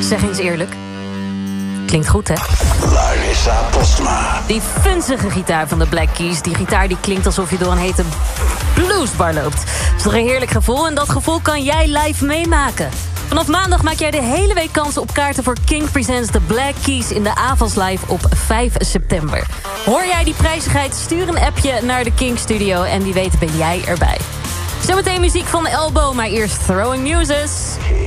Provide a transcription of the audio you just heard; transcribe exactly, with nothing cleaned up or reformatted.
Zeg eens eerlijk. Klinkt goed, hè? Larissa Postma. Die funzige gitaar van de Black Keys. Die gitaar die klinkt alsof je door een hete bluesbar loopt. Dat is toch een heerlijk gevoel? En dat gevoel kan jij live meemaken. Vanaf maandag maak jij de hele week kans op kaarten voor King Presents The Black Keys in de Avals Live op vijf september. Hoor jij die prijzigheid? Stuur een appje naar de King Studio en wie weet ben jij erbij. Zometeen muziek van Elbow, maar eerst Throwing Muses.